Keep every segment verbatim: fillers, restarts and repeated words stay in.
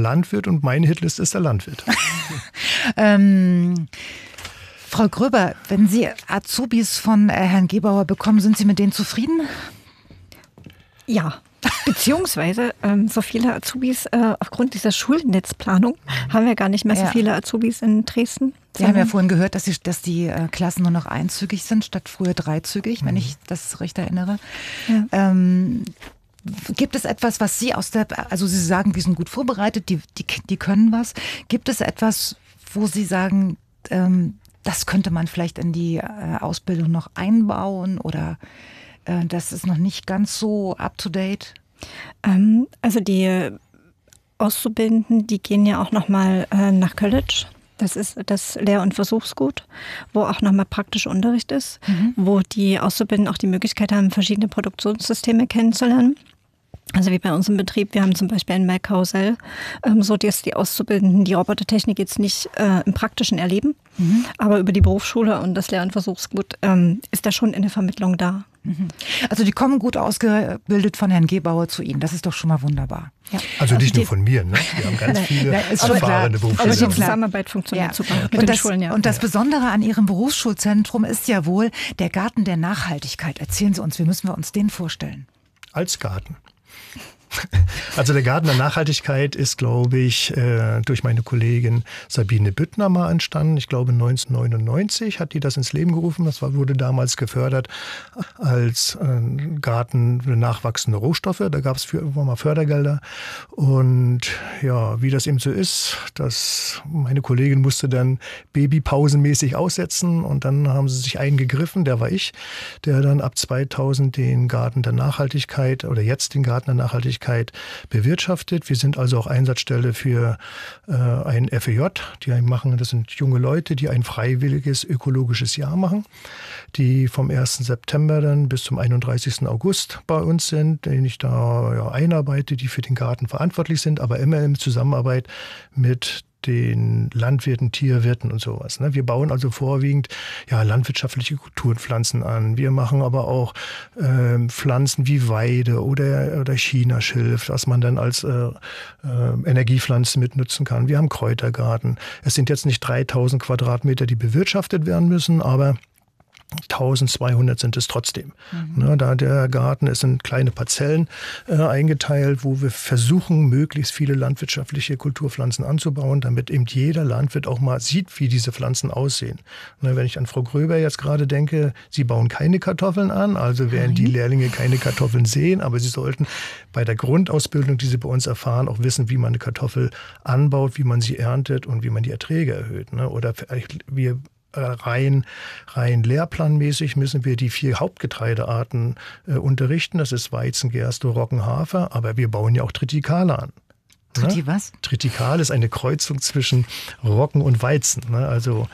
Landwirt und meine Hitliste ist der Landwirt. ähm, Frau Gröber, wenn Sie Azubis von äh, Herrn Gebauer bekommen, sind Sie mit denen zufrieden? Ja. Beziehungsweise ähm, so viele Azubis, äh, aufgrund dieser Schulnetzplanung haben wir gar nicht mehr so ja. viele Azubis in Dresden. Wir haben ja vorhin gehört, dass die, dass die äh, Klassen nur noch einzügig sind, statt früher dreizügig, mhm. wenn ich das recht erinnere. Ja. Ähm, gibt es etwas, was Sie aus der, also Sie sagen, die sind gut vorbereitet, die, die, die können was. Gibt es etwas, wo Sie sagen, ähm, das könnte man vielleicht in die äh, Ausbildung noch einbauen oder das ist noch nicht ganz so up-to-date? Ähm, also die Auszubildenden, die gehen ja auch nochmal äh, nach College. Das ist das Lehr- und Versuchsgut, wo auch nochmal praktischer Unterricht ist, mhm. wo die Auszubildenden auch die Möglichkeit haben, verschiedene Produktionssysteme kennenzulernen. Also wie bei uns im Betrieb, wir haben zum Beispiel ein Melkkarussell, ähm, so dass die Auszubildenden die Robotertechnik jetzt nicht äh, im Praktischen erleben, mhm. aber über die Berufsschule und das Lehr- und Versuchsgut ähm, ist da schon eine Vermittlung da. Mhm. Also die kommen gut ausgebildet von Herrn Gebauer zu Ihnen, das ist doch schon mal wunderbar. Ja. Also nicht also nur von mir, ne? Wir haben ganz viele erfahrene Berufsschüler. Aber die Zusammenarbeit funktioniert ja. super ja. mit und den das, Schulen. Ja. Und das Besondere an Ihrem Berufsschulzentrum ist ja wohl der Garten der Nachhaltigkeit. Erzählen Sie uns, wie müssen wir uns den vorstellen? Als Garten. Also der Garten der Nachhaltigkeit ist, glaube ich, durch meine Kollegin Sabine Büttner mal entstanden. Ich glaube neunzehnhundertneunundneunzig hat die das ins Leben gerufen. Das wurde damals gefördert als Garten für nachwachsende Rohstoffe. Da gab es irgendwann mal Fördergelder. Und ja, wie das eben so ist, dass meine Kollegin musste dann babypausenmäßig aussetzen und dann haben sie sich einen gegriffen, der war ich, der dann ab zweitausend den Garten der Nachhaltigkeit oder jetzt den Garten der Nachhaltigkeit bewirtschaftet. Wir sind also auch Einsatzstelle für äh, ein F E J, die machen, das sind junge Leute, die ein freiwilliges ökologisches Jahr machen, die vom ersten September dann bis zum einunddreißigsten August bei uns sind, den ich da ja, einarbeite, die für den Garten verantwortlich sind, aber immer in Zusammenarbeit mit den Landwirten, Tierwirten und sowas. Wir bauen also vorwiegend ja, landwirtschaftliche Kulturpflanzen an. Wir machen aber auch äh, Pflanzen wie Weide oder, oder Chinaschilf, was man dann als äh, äh, Energiepflanze mitnutzen kann. Wir haben Kräutergarten. Es sind jetzt nicht dreitausend Quadratmeter, die bewirtschaftet werden müssen, aber eintausendzweihundert sind es trotzdem. Mhm. Ne, da der Garten ist in kleine Parzellen äh, eingeteilt, wo wir versuchen, möglichst viele landwirtschaftliche Kulturpflanzen anzubauen, damit eben jeder Landwirt auch mal sieht, wie diese Pflanzen aussehen. Ne, wenn ich an Frau Gröber jetzt gerade denke, sie bauen keine Kartoffeln an, also werden Nein. die Lehrlinge keine Kartoffeln sehen, aber sie sollten bei der Grundausbildung, die sie bei uns erfahren, auch wissen, wie man eine Kartoffel anbaut, wie man sie erntet und wie man die Erträge erhöht. Ne? Oder wir Rein, rein lehrplanmäßig müssen wir die vier Hauptgetreidearten äh, unterrichten. Das ist Weizen, Gerste, Roggen, Hafer. Aber wir bauen ja auch Tritikale an. Tritti ne? was? Tritikal ist eine Kreuzung zwischen Roggen und Weizen. Ne? Also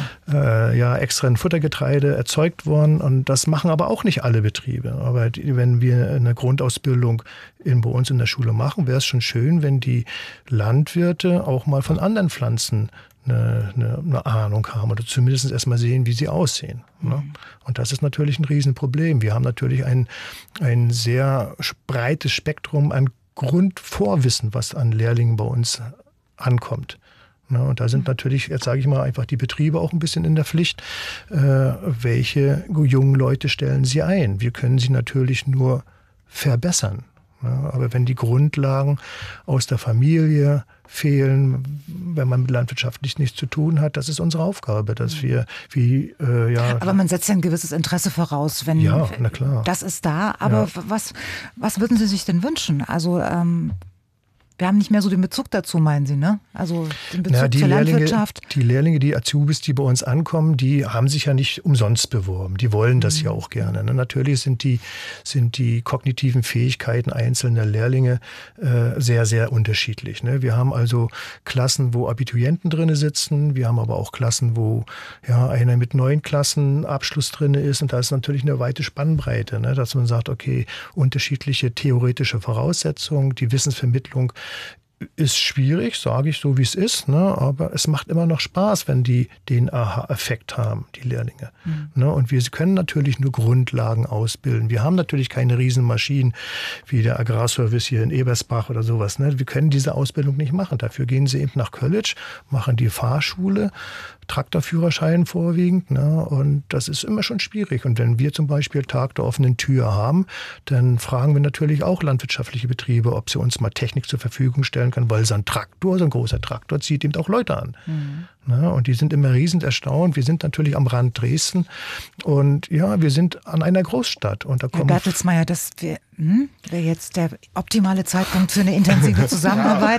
äh, ja, extra ein Futtergetreide erzeugt worden. Und das machen aber auch nicht alle Betriebe. Aber die, wenn wir eine Grundausbildung in, bei uns in der Schule machen, wäre es schon schön, wenn die Landwirte auch mal von anderen Pflanzen Eine, eine, eine Ahnung haben oder zumindest erstmal sehen, wie sie aussehen. Mhm. Ne? Und das ist natürlich ein Riesenproblem. Wir haben natürlich ein, ein sehr breites Spektrum an Grundvorwissen, was an Lehrlingen bei uns ankommt. Ne? Und da sind natürlich, jetzt sage ich mal, einfach die Betriebe auch ein bisschen in der Pflicht. Äh, welche jungen Leute stellen sie ein? Wir können sie natürlich nur verbessern. Ja, aber wenn die Grundlagen aus der Familie fehlen, wenn man mit landwirtschaftlich nichts zu tun hat, das ist unsere Aufgabe, dass wir wie äh, ja. Aber man setzt ja ein gewisses Interesse voraus, wenn ja, na klar. das ist da. Aber ja. was was würden Sie sich denn wünschen? Also ähm, wir haben nicht mehr so den Bezug dazu, meinen Sie, ne? Also den Bezug Na, die zur Lehrlinge, Landwirtschaft. Die Lehrlinge, die Azubis, die bei uns ankommen, die haben sich ja nicht umsonst beworben. Die wollen das mhm. ja auch gerne. Ne? Natürlich sind die, sind die kognitiven Fähigkeiten einzelner Lehrlinge äh, sehr, sehr unterschiedlich. Ne? Wir haben also Klassen, wo Abiturienten drin sitzen. Wir haben aber auch Klassen, wo ja, einer mit neun Klassen Abschluss drin ist. Und da ist natürlich eine weite Spannbreite, ne? Dass man sagt, okay, unterschiedliche theoretische Voraussetzungen, die Wissensvermittlung ist schwierig, sage ich so, wie es ist, ne? Aber es macht immer noch Spaß, wenn die den Aha-Effekt haben, die Lehrlinge. Mhm. Ne? Und wir können natürlich nur Grundlagen ausbilden. Wir haben natürlich keine Riesenmaschinen wie der Agrarservice hier in Ebersbach oder sowas. Ne? Wir können diese Ausbildung nicht machen. Dafür gehen sie eben nach College, machen die Fahrschule, Traktorführerschein vorwiegend. Ne? Und das ist immer schon schwierig. Und wenn wir zum Beispiel Tag der offenen Tür haben, dann fragen wir natürlich auch landwirtschaftliche Betriebe, ob sie uns mal Technik zur Verfügung stellen können, weil so ein Traktor, so ein großer Traktor, zieht eben auch Leute an. Mhm. Ne? Und die sind immer riesend erstaunt. Wir sind natürlich am Rand Dresden und ja, wir sind an einer Großstadt. Und da kommen Herr Bertelsmeier, das wäre hm, wär jetzt der optimale Zeitpunkt für eine intensive Zusammenarbeit.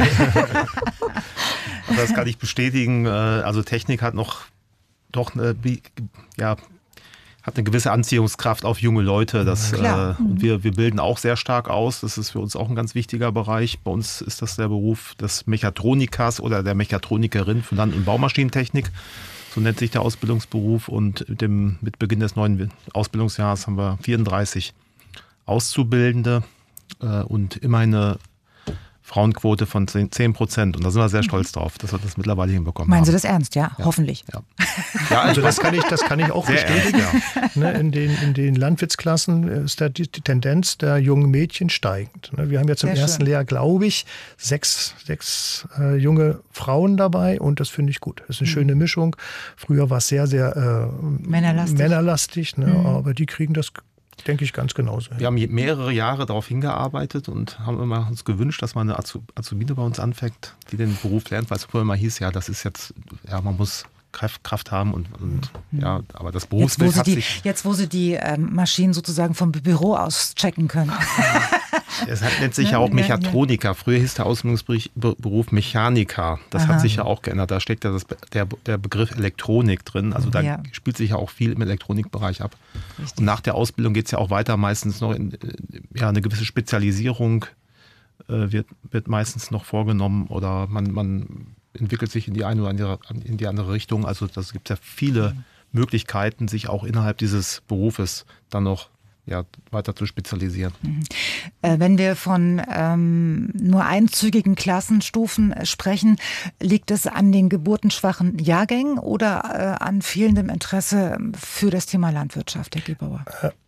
Das kann ich bestätigen. Also Technik hat noch doch eine, ja, hat eine gewisse Anziehungskraft auf junge Leute. Das, Klar. äh, und wir, wir bilden auch sehr stark aus. Das ist für uns auch ein ganz wichtiger Bereich. Bei uns ist das der Beruf des Mechatronikers oder der Mechatronikerin für Land- und Baumaschinentechnik. So nennt sich der Ausbildungsberuf. Und mit, dem, mit Beginn des neuen Ausbildungsjahres haben wir vierunddreißig Auszubildende äh, und immerhin eine Frauenquote von zehn Prozent. Und da sind wir sehr stolz drauf, dass wir das mittlerweile hinbekommen Meinen haben. Sie das ernst? Ja, ja. Hoffentlich. Ja. Ja, also das kann ich, das kann ich auch sehr bestätigen. ernst, ja. Ne, in, den, in den Landwirtsklassen ist der, die, die Tendenz der jungen Mädchen steigend. Ne, wir haben jetzt im Sehr ersten schön. Lehrjahr, glaube ich, sechs, sechs äh, junge Frauen dabei und das finde ich gut. Das ist eine mhm. schöne Mischung. Früher war es sehr, sehr äh, männerlastig, männerlastig ne, mhm. aber die kriegen das, denke ich, ganz genauso. Wir haben mehrere Jahre darauf hingearbeitet und haben immer uns gewünscht, dass mal eine Azubine bei uns anfängt, die den Beruf lernt, weil es früher immer hieß, ja, das ist jetzt, ja, man muss Kraft, Kraft haben und, und mhm. ja, aber das Berufsbild jetzt, hat die, sich... Jetzt, wo Sie die ähm, Maschinen sozusagen vom Büro aus checken können. Es hat, nennt sich ja auch Mechatroniker. Früher hieß der Ausbildungsberuf Mechaniker. Das Aha. hat sich ja auch geändert. Da steckt ja das, der, der Begriff Elektronik drin. Also da ja. spielt sich ja auch viel im Elektronikbereich ab. Richtig. Und nach der Ausbildung geht es ja auch weiter, meistens noch in ja, eine gewisse Spezialisierung äh, wird, wird meistens noch vorgenommen oder man, man entwickelt sich in die eine oder andere, in die andere Richtung. Also das gibt ja viele mhm. Möglichkeiten, sich auch innerhalb dieses Berufes dann noch ja, weiter zu spezialisieren. Mhm. Äh, wenn wir von ähm, nur einzügigen Klassenstufen sprechen, liegt es an den geburtenschwachen Jahrgängen oder äh, an fehlendem Interesse für das Thema Landwirtschaft, Herr Gebauer?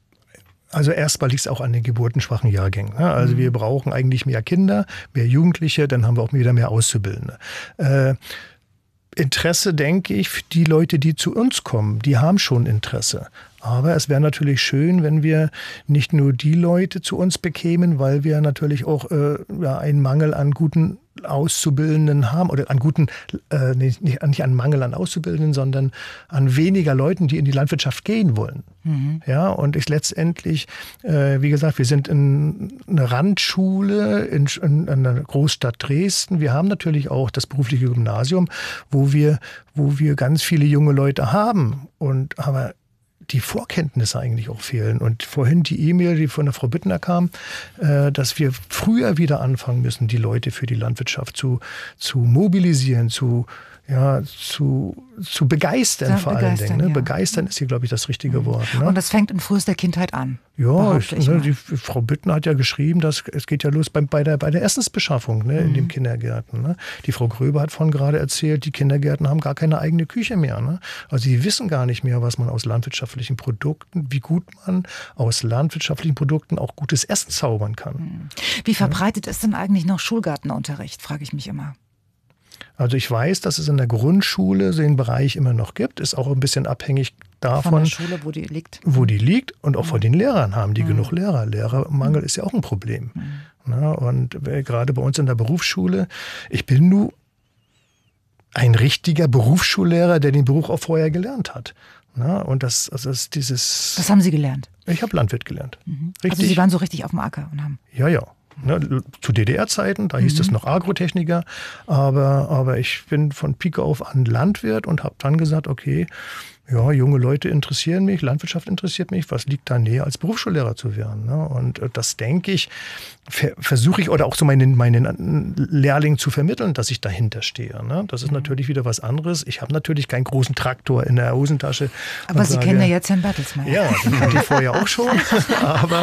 Also erstmal liegt es auch an den geburtenschwachen Jahrgängen. Also mhm. wir brauchen eigentlich mehr Kinder, mehr Jugendliche, dann haben wir auch wieder mehr Auszubildende. Äh, Interesse, denke ich, für die Leute, die zu uns kommen, die haben schon Interesse. Aber es wäre natürlich schön, wenn wir nicht nur die Leute zu uns bekämen, weil wir natürlich auch äh, ja, einen Mangel an guten Auszubildenden haben oder an guten, äh, nicht, nicht an Mangel an Auszubildenden, sondern an weniger Leuten, die in die Landwirtschaft gehen wollen. Mhm. Ja, und ich letztendlich, äh, wie gesagt, wir sind in einer Randschule in, in, in einer Großstadt Dresden. Wir haben natürlich auch das berufliche Gymnasium, wo wir, wo wir ganz viele junge Leute haben. Und aber die Vorkenntnisse eigentlich auch fehlen. Und vorhin die E-Mail, die von der Frau Büttner kam, äh, dass wir früher wieder anfangen müssen, die Leute für die Landwirtschaft zu, zu mobilisieren, zu, ja, zu, zu begeistern, ja, vor allen Dingen. Ne? Ja. Begeistern ist hier, glaube ich, das richtige Wort. Ne? Und das fängt in frühester Kindheit an. Ja, ich, ne, die Frau Büttner hat ja geschrieben, dass es geht ja los bei, bei, der, bei der Essensbeschaffung ne, in mhm. den Kindergärten. Ne? Die Frau Gröbe hat vorhin gerade erzählt, die Kindergärten haben gar keine eigene Küche mehr. Ne? Also sie wissen gar nicht mehr, was man aus landwirtschaftlichen Produkten, wie gut man aus landwirtschaftlichen Produkten auch gutes Essen zaubern kann. Wie verbreitet ja. ist denn eigentlich noch Schulgartenunterricht, frage ich mich immer. Also ich weiß, dass es in der Grundschule den Bereich immer noch gibt, ist auch ein bisschen abhängig davon, von der Schule, wo die liegt. Wo die liegt und auch mhm. von den Lehrern haben die mhm. genug Lehrer. Lehrermangel mhm. ist ja auch ein Problem. Mhm. Na, und gerade bei uns in der Berufsschule, ich bin nur ein richtiger Berufsschullehrer, der den Beruf auch vorher gelernt hat. Na, und das, also das dieses. Was haben Sie gelernt? Ich habe Landwirt gelernt. Mhm. Also Sie waren so richtig auf dem Acker und haben. Ja, ja. Ne, zu D D R-Zeiten, da hieß mhm. es noch Agrotechniker, aber, aber ich bin von Pike auf an Landwirt und habe dann gesagt, okay, ja, junge Leute interessieren mich, Landwirtschaft interessiert mich, was liegt da näher, als Berufsschullehrer zu werden? Ne? Und das, denke ich, ver- versuche ich oder auch so meinen, meinen Lehrlingen zu vermitteln, dass ich dahinter stehe. Ne? Das ist natürlich wieder was anderes. Ich habe natürlich keinen großen Traktor in der Hosentasche. Aber Sie sage, kennen ja jetzt Herrn Bertelsmeier. Ja, den hatte ich vorher auch schon. aber,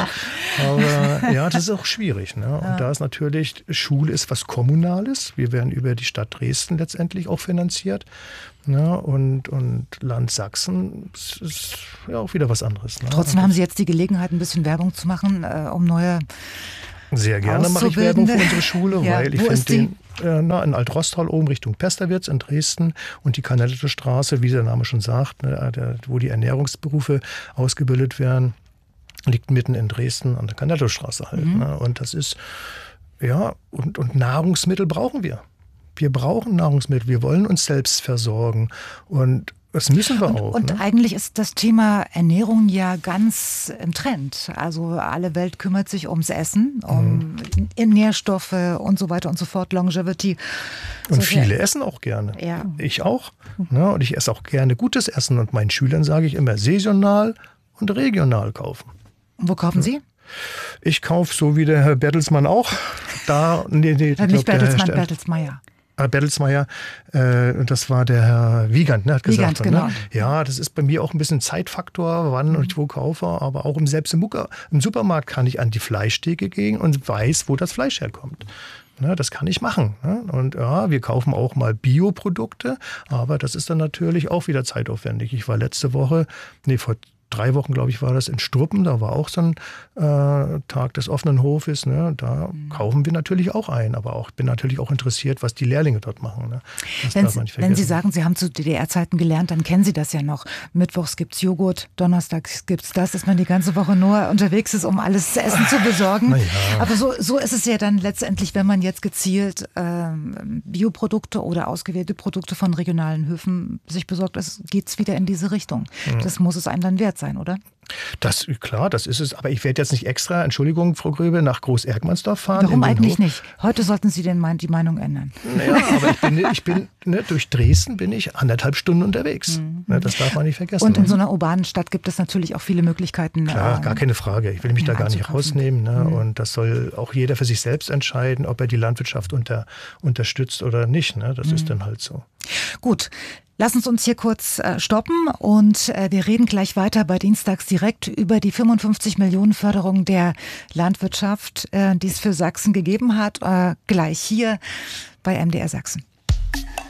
aber ja, das ist auch schwierig. Ne? Und ja. da ist natürlich, Schule ist was Kommunales. Wir werden über die Stadt Dresden letztendlich auch finanziert. Ja, und, und Land Sachsen ist, ist ja auch wieder was anderes. Ne? Trotzdem haben Sie jetzt die Gelegenheit, ein bisschen Werbung zu machen, äh, um neue Sehr gerne mache ich Werbung für unsere Schule, ja, weil ich finde den äh, na, in Alt-Rostal oben Richtung Pesterwitz in Dresden und die Kanellete Straße, wie der Name schon sagt, ne, der, wo die Ernährungsberufe ausgebildet werden, liegt mitten in Dresden an der Kanellete Straße halt. Mhm. Ne? Und das ist, ja, und, und Nahrungsmittel brauchen wir. Wir brauchen Nahrungsmittel, wir wollen uns selbst versorgen und das müssen wir und, auch. Und ne? eigentlich ist das Thema Ernährung ja ganz im Trend. Also alle Welt kümmert sich ums Essen, um mhm. Nährstoffe und so weiter und so fort, Longevity. Und so viele essen auch gerne. Ja. Ich auch. Ne? Und ich esse auch gerne gutes Essen und meinen Schülern sage ich immer saisonal und regional kaufen. Und wo kaufen Sie? Ich kaufe so wie der Herr Bertelsmann auch. Da, nee, nee, ja, nicht Bertelsmann, Bertelsmeier. Bertelsmeier, äh, das war der Herr Wiegand, ne, hat gesagt. Wiegand, genau. Ne? Ja, das ist bei mir auch ein bisschen Zeitfaktor, wann und ich wo kaufe, aber auch im, selbst im, Mucker, im Supermarkt kann ich an die Fleischtheke gehen und weiß, wo das Fleisch herkommt. Ne, das kann ich machen. Ne? Und ja, wir kaufen auch mal Bioprodukte, aber das ist dann natürlich auch wieder zeitaufwendig. Ich war letzte Woche, nee, vor drei Wochen, glaube ich, war das in Struppen, da war auch so ein äh, Tag des offenen Hofes, ne? Da mhm. kaufen wir natürlich auch ein, aber auch bin natürlich auch interessiert, was die Lehrlinge dort machen. Ne? Das wenn, darf man nicht vergessen. Wenn Sie sagen, Sie haben zu D D R-Zeiten gelernt, dann kennen Sie das ja noch. Mittwochs gibt es Joghurt, Donnerstags gibt es das, dass man die ganze Woche nur unterwegs ist, um alles zu essen zu besorgen. Ja. Aber so, so ist es ja dann letztendlich, wenn man jetzt gezielt ähm, Bioprodukte oder ausgewählte Produkte von regionalen Höfen sich besorgt, geht es wieder in diese Richtung. Mhm. Das muss es einem dann wert sein, oder? Das, klar, das ist es. Aber ich werde jetzt nicht extra, Entschuldigung, Frau Gröbe, nach Groß-Erkmannsdorf fahren. Warum eigentlich Hof. nicht? Heute sollten Sie den, die Meinung ändern. Naja, aber ich bin, ich bin ne, durch Dresden bin ich anderthalb Stunden unterwegs. Mhm. Ne, das darf man nicht vergessen. Und in so einer urbanen Stadt gibt es natürlich auch viele Möglichkeiten. Klar, gar keine Frage. Ich will mich da gar nicht rausnehmen. Ne? Mhm. Und das soll auch jeder für sich selbst entscheiden, ob er die Landwirtschaft unter, unterstützt oder nicht. Ne? Das mhm. ist dann halt so. Gut. Lassen Sie uns hier kurz äh, stoppen und äh, wir reden gleich weiter bei Dienstags direkt über die fünfundfünfzig Millionen Förderung der Landwirtschaft, äh, die es für Sachsen gegeben hat, äh, gleich hier bei M D R Sachsen.